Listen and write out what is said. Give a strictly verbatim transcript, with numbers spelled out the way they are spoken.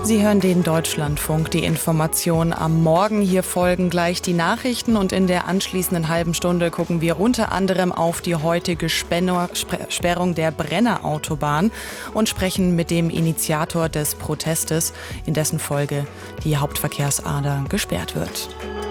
Sie hören den Deutschlandfunk, die Information am Morgen. Hier folgen gleich die Nachrichten und in der anschließenden halben Stunde gucken wir unter anderem auf die heutige Spenner, Sperrung der Brennerautobahn und sprechen mit dem Initiator des Protestes, in dessen Folge die Hauptverkehrsader gesperrt wird.